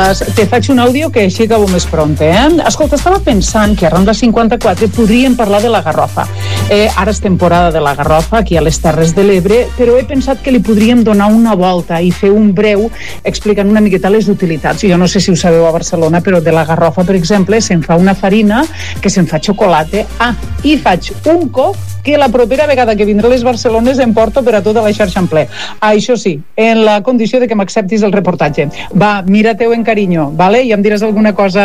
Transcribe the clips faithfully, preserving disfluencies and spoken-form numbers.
Te faig un àudio que així acabo més pronte, eh? Escolta, estava pensant que a Rambla cinquanta-quatre podríem parlar de la garrofa. Eh, ara és temporada de la garrofa aquí a les Terres de l'Ebre, però he pensat que li podríem donar una volta i fer un breu explicant una miqueta les utilitats. Jo no sé si ho sabeu a Barcelona, però de la garrofa, per exemple, se'n fa una farina que se'n fa xocolata. Ah, i faig un coc que la propera vegada que vindré a les Barcelones em porto per a tota la xarxa en ple. Ah, això sí, en la condició de que m'acceptis el reportatge. Va, mira-teu en carinyo, vale? I em diràs alguna cosa.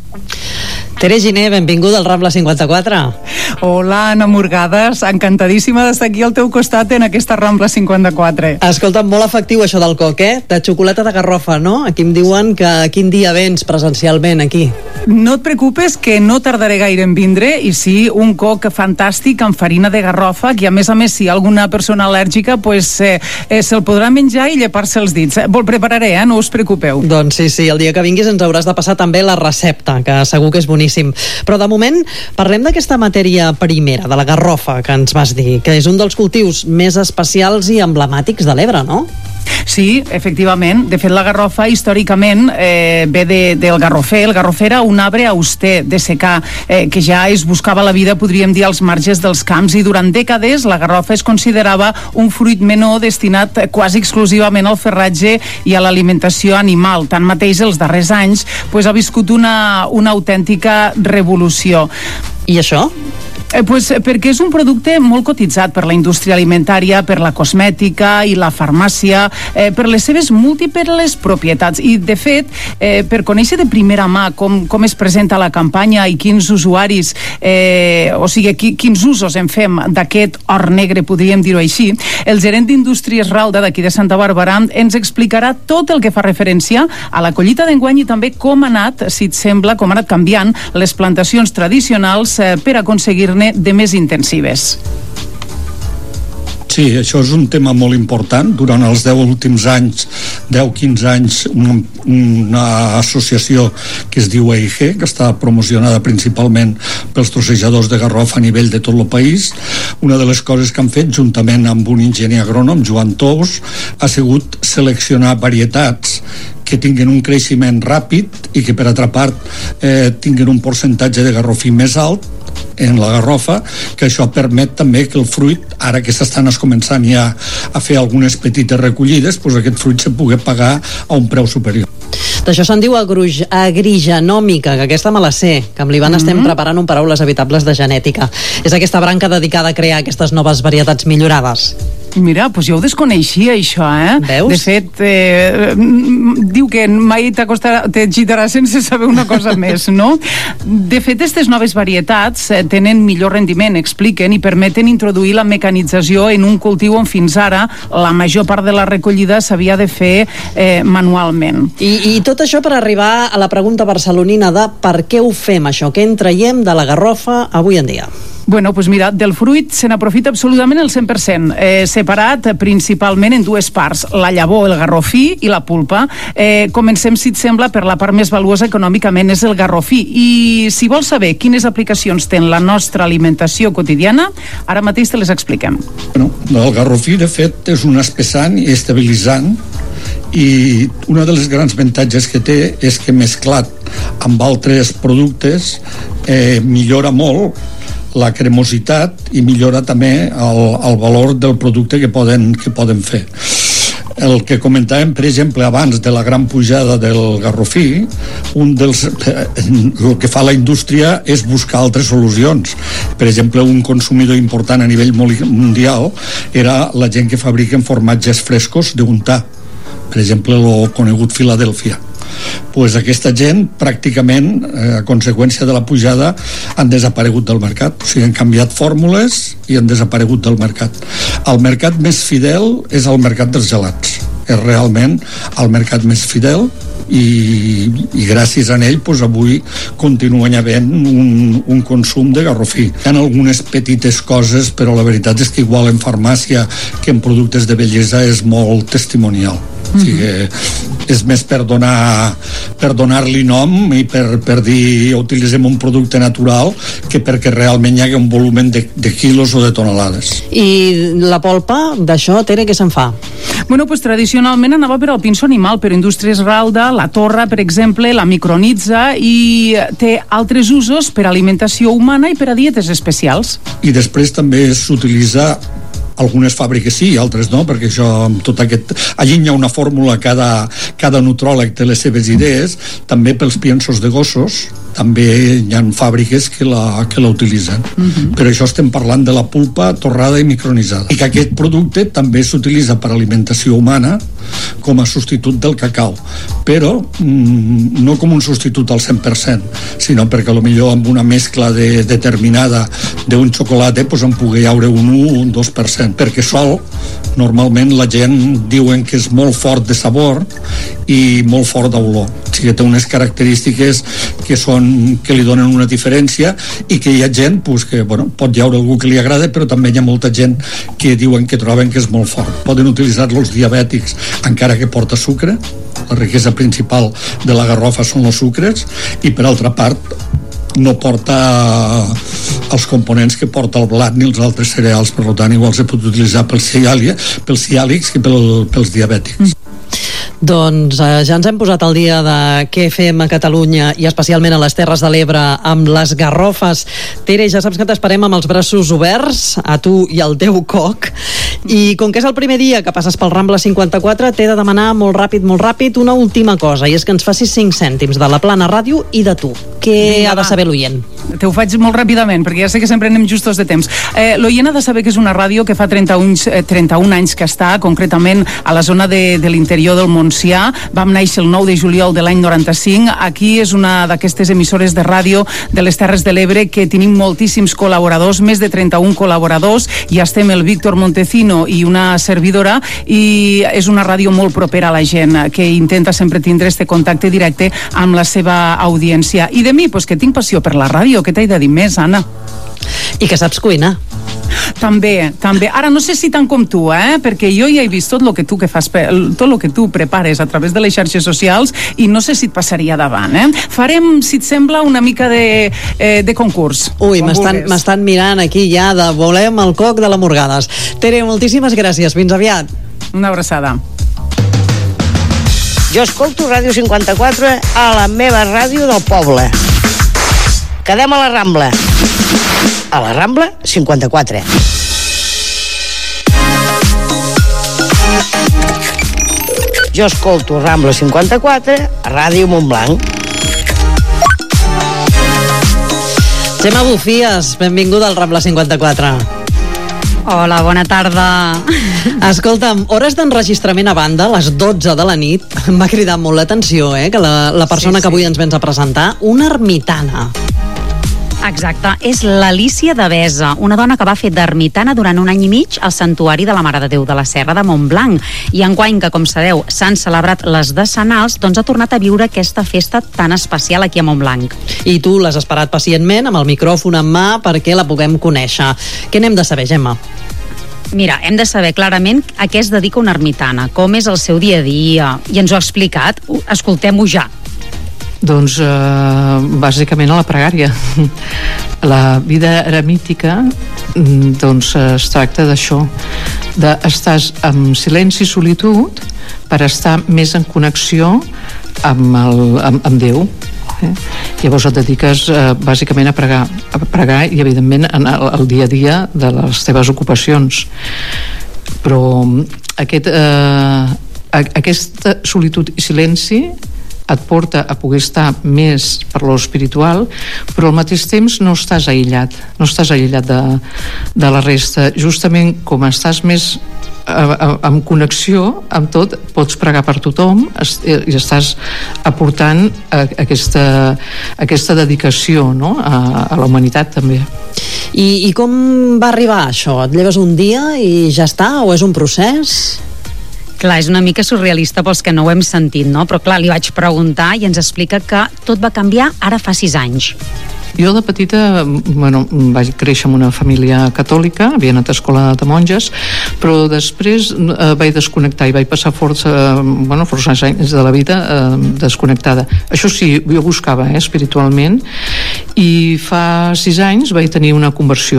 Tere Giner, benvinguda al Rambla cinquanta-quatre. Hola, Anna Morgades, encantadíssima d'estar aquí al teu costat en aquesta Rambla cinquanta-quatre. Escolta, molt efectiu això del coc, eh? De xocolata de garrofa, no? Aquí em diuen que quin dia vens presencialment aquí. No et preocupes, que no tardaré gaire en vindre, i sí, un coc fantàstic amb farina de garrofa, que a més a més, si hi ha alguna persona al·lèrgica, pues, eh, eh, se'l podrà menjar i llepar-se els dits. Eh, Vol prepararé, eh? No us preocupeu. Doncs sí, sí, el dia que vinguis ens hauràs de passar també la recepta, que segur que és boníssim. Però de moment parlem d'aquesta matèria primera, de la garrofa, que ens vas dir, que és un dels cultius més especials i emblemàtics de l'Ebre, no? Sí, efectivament. De fet, la garrofa històricament eh, ve de, del garrofer. El garrofer era un arbre auster de secà, eh, que ja es buscava la vida, podríem dir, als marges dels camps, i durant dècades la garrofa es considerava un fruit menor destinat quasi exclusivament al ferratge i a l'alimentació animal. Tanmateix, els darrers anys pues, ha viscut una, una autèntica revolució. I això? Eh, pues, perquè és un producte molt cotitzat per la indústria alimentària, per la cosmètica i la farmàcia, eh, per les seves múltiples propietats. I, de fet, eh, per conèixer de primera mà com, com es presenta la campanya i quins usuaris, eh, o sigui, qui, quins usos en fem d'aquest or negre, podríem dir-ho així, el gerent d'Indústries Ralda d'aquí de Santa Bàrbara ens explicarà tot el que fa referència a la collita d'enguany i també com ha anat, si et sembla, com ha anat canviant les plantacions tradicionals eh, per aconseguir de més intensives. Sí, això és un tema molt important. Durant els deu últims anys, deu quinze anys, una, una associació que es diu E I G, que està promocionada principalment pels trossejadors de garrofa a nivell de tot el país. Una de les coses que han fet, juntament amb un enginyer agrònom, Joan Tous, ha sigut seleccionar varietats que tinguin un creixement ràpid i que, per altra part, eh, tinguin un percentatge de garrofí més alt en la garrofa, que això permet també que el fruit, ara que s'estan començant ja a fer algunes petites recollides, doncs aquest fruit se pugui pagar a un preu superior. D'això se'n diu agrigenòmica, que aquesta me la sé, que amb l'Ivan mm-hmm. estem preparant un Paraules Habitables de genètica. És aquesta branca dedicada a crear aquestes noves varietats millorades. Mira, doncs jo ho desconeixia, això, eh? Veus? De fet, eh, diu que mai t'agitarà sense saber una cosa més, no? De fet, aquestes noves varietats eh, tenen millor rendiment, expliquen, i permeten introduir la mecanització en un cultiu on fins ara la major part de la recollida s'havia de fer eh, manualment. I, I tot això per arribar a la pregunta barcelonina de per què ho fem, això? Què en traiem de la garrofa avui en dia? Bueno, doncs mira, del fruit se n'aprofita absolutament el cent per cent, eh, separat principalment en dues parts, la llavor, el garrofí, i la pulpa. Eh, comencem, si et sembla, per la part més valuosa econòmicament, és el garrofí. I si vols saber quines aplicacions té en la nostra alimentació quotidiana, ara mateix te les expliquem. Bueno, el garrofí, de fet, és un espessant i estabilitzant, i una de les grans avantatges que té és que mesclat amb altres productes eh, millora molt la cremositat i millora també el, el valor del producte que poden, que poden fer. El que comentàvem, per exemple, abans de la gran pujada del garrofí, un dels, el que fa la indústria és buscar altres solucions. Per exemple, un consumidor important a nivell mundial era la gent que fabrica formatges frescos d'untar. Per exemple, el conegut Filadèlfia. Pues aquesta gent pràcticament eh, a conseqüència de la pujada han desaparegut del mercat, o sigui, han canviat fórmules i han desaparegut del mercat. El mercat més fidel és el mercat dels gelats, és realment el mercat més fidel, i, i gràcies a ell pues, avui continuen havent un, un consum de garrofí. Hi ha algunes petites coses, però la veritat és que igual en farmàcia que en productes de bellesa és molt testimonial. O sigui, és més per donar per donar-li nom i per, per dir utilitzem un producte natural que perquè realment hi hagi un volum de, de quilos o de tonelades. I la polpa d'això, Tere, què se'n fa? Bueno, pues tradicionalment anava per al pinso animal, però Indústries Ralda, la torra, per exemple, la micronitza i té altres usos per a alimentació humana i per a dietes especials. I després també s'utilitza, algunes fàbriques sí, altres no, perquè això, amb tot aquest... Allí hi ha una fórmula, cada, cada nutròleg té les seves idees, també pels piensos de gossos, també hi ha fàbriques que la, que la utilitzen. Uh-huh. Però això estem parlant de la pulpa torrada i micronitzada. I que aquest producte també s'utilitza per alimentació humana com a substitut del cacau, però mm, no com un substitut al cent per cent, sinó perquè potser amb una mescla de, determinada d'un xocolata pues, en pugui haure un u o un dos per cent, perquè sol normalment la gent diuen que és molt fort de sabor i molt fort d'olor. O sigui, té unes característiques que són que li donen una diferència i que hi ha gent pues, que bueno, pot hi haure algú que li agrada, però també hi ha molta gent que diuen que troben que és molt fort. Poden utilitzar-lo els diabètics encara que porta sucre. La riquesa principal de la garrofa són els sucres i per altra part no porta els components que porta el blat ni els altres cereals, per tant igual se pot utilitzar pels ciàlics que pel, pels diabètics. Doncs eh, ja ens hem posat al dia de què fem a Catalunya i especialment a les Terres de l'Ebre amb les garrofes. Tere, ja saps que t'esperem amb els braços oberts, a tu i al teu coc, i com que és el primer dia que passes pel Rambla cinquanta-quatre t'he de demanar molt ràpid, molt ràpid una última cosa, i és que ens facis cinc cèntims de la Plana Ràdio i de tu. Què Vinga, ha de saber l'oient? Te ho faig molt ràpidament, perquè ja sé que sempre anem justos de temps. Eh, l'oient ha de saber que és una ràdio que fa trenta-un, eh, trenta-un anys que està, concretament a la zona de, de l'interior del Montsià. Vam néixer el nou de juliol de l'any noranta-cinc. Aquí és una d'aquestes emissores de ràdio de les Terres de l'Ebre que tenim moltíssims col·laboradors, més de trenta-un col·laboradors, i estem el Víctor Montecino i una servidora, i és una ràdio molt propera a la gent, que intenta sempre tindre este contacte directe amb la seva audiència. I de mi, pues, que tinc passió per la ràdio. Què t'he de dir més, Anna? I que saps cuinar. També, també. Ara no sé si tant com tu, eh? Perquè jo ja he vist tot el que tu que fas, tot el que tu prepares a través de les xarxes socials, i no sé si et passaria davant, eh? Farem, si et sembla, una mica de, eh, de concurs. Ui, m'estan mirant aquí ja de volem el coc de la Morgades. Tere, moltíssimes gràcies. Fins aviat. Una abraçada. Jo escolto Ràdio cinquanta-quatre a la meva ràdio del poble. Quedem a la Rambla. A la Rambla cinquanta-quatre. Jo escolto Rambla cinquanta-quatre a Ràdio Montblanc. Gemma Bufies, benvinguda al Rambla cinquanta-quatre. Hola, bona tarda. Escolta'm, hores d'enregistrament a banda, a les dotze de la nit, em va cridar molt l'atenció, eh, que la, la persona sí, sí. que avui ens vens a presentar, una ermitana. Exacte, és l'Alícia Devesa, una dona que va fer d'ermitana durant un any i mig al Santuari de la Mare de Déu de la Serra de Montblanc. I enguany, que com sabeu s'han celebrat les decenals, doncs ha tornat a viure aquesta festa tan especial aquí a Montblanc. I tu l'has esperat pacientment amb el micròfon en mà perquè la puguem conèixer. Què n'hem de saber, Gemma? Mira, hem de saber clarament a què es dedica una ermitana, com és el seu dia a dia, i ens ho ha explicat. Escoltem-ho ja. Doncs eh, bàsicament a la pregària. La vida eremítica doncs es tracta d'això, d'estar en silenci i solitud per estar més en connexió amb, el, amb, amb Déu. Eh? Llavors et dediques eh, bàsicament a pregar, a pregar i evidentment en el, el dia a dia de les teves ocupacions. Però aquest, eh, aquesta solitud i silenci et porta a poder estar més per lo espiritual, però al mateix temps no estàs aïllat, no estàs aïllat de, de la resta. Justament com estàs més en connexió amb tot, pots pregar per tothom i estàs aportant aquesta, aquesta dedicació, no? a, a la humanitat també. I, I com va arribar això? Et lleves un dia i ja està? O és un procés? Clar, és una mica surrealista pels que no ho hem sentit, no? Però clar, li vaig preguntar i ens explica que tot va canviar ara fa sis anys. Jo de petita, bueno, vaig créixer en una família catòlica, havia anat a escola de monges, però després eh, vaig desconnectar i vaig passar força, bueno, força anys de la vida eh, desconnectada. Això sí, jo buscava eh, espiritualment, i fa sis anys vaig tenir una conversió.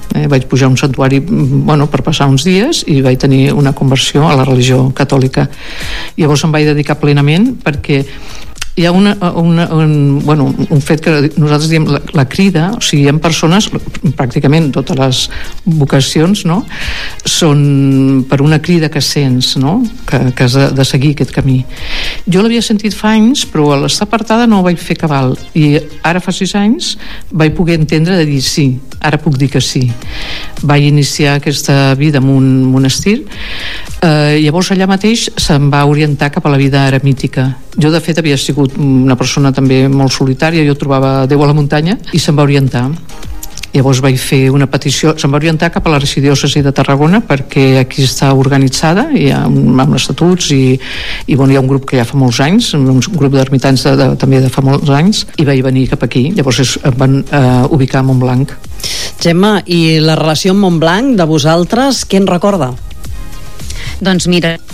Eh, vaig pujar a un santuari, bueno, per passar uns dies, i vaig tenir una conversió a la religió catòlica. Llavors em vaig dedicar plenament, perquè hi ha una, una, un, bueno, un fet que nosaltres diem la, la crida, o sigui, hi ha persones, pràcticament totes les vocacions, no?, són per una crida que sents, no?, que, que has de, de seguir aquest camí. Jo l'havia sentit fa anys, però a l'estar apartada no ho vaig fer cabal, i ara fa sis anys vaig poder entendre de dir sí, ara puc dir que sí. Vaig iniciar aquesta vida en un monestir, eh, llavors allà mateix se'm va orientar cap a la vida eremítica. Jo de fet havia sigut una persona també molt solitària, jo trobava Déu a la muntanya, i se'm va orientar. Llavors vaig fer una petició, se'm va orientar cap a l'arxidiòcesi de Tarragona, perquè aquí està organitzada, i amb, amb estatuts, i, i bueno, hi ha un grup que ja fa molts anys, un grup d'ermitans de, de, també de fa molts anys, i vaig venir cap aquí. Llavors es van eh, ubicar a Montblanc. Gemma, i la relació amb Montblanc de vosaltres, què en recorda? Doncs mira,